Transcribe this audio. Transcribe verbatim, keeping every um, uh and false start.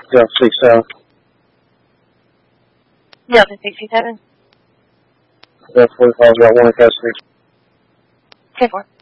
Delta six South. Delta sixty-seven. Delta forty-five, got one at custody. ten four.